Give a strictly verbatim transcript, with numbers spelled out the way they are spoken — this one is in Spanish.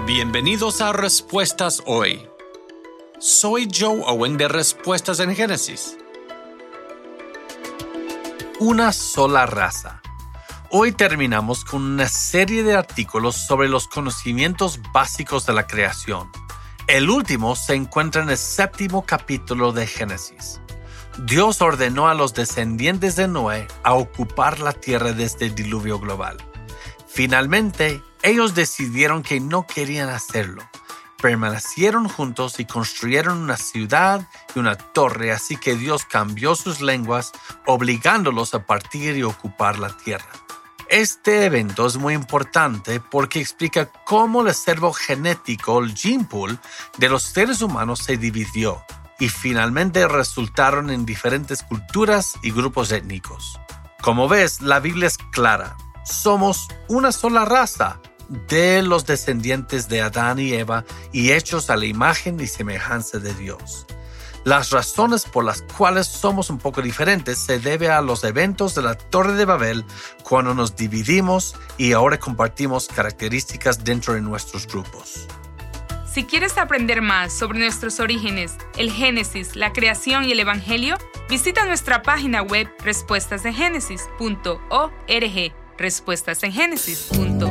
Bienvenidos a Respuestas Hoy. Soy Joe Owen de Respuestas en Génesis. Una sola raza. Hoy terminamos con una serie de artículos sobre los conocimientos básicos de la creación. El último se encuentra en el séptimo capítulo de Génesis. Dios ordenó a los descendientes de Noé a ocupar la tierra desde el diluvio global. Finalmente, ellos decidieron que no querían hacerlo. Permanecieron juntos y construyeron una ciudad y una torre, así que Dios cambió sus lenguas, obligándolos a partir y ocupar la tierra. Este evento es muy importante porque explica cómo el acervo genético, el gene pool, de los seres humanos se dividió y finalmente resultaron en diferentes culturas y grupos étnicos. Como ves, la Biblia es clara. Somos una sola raza de los descendientes de Adán y Eva y hechos a la imagen y semejanza de Dios. Las razones por las cuales somos un poco diferentes se debe a los eventos de la Torre de Babel cuando nos dividimos y ahora compartimos características dentro de nuestros grupos. Si quieres aprender más sobre nuestros orígenes, el Génesis, la creación y el Evangelio, visita nuestra página web respuestas en génesis punto org. respuestas en génesis punto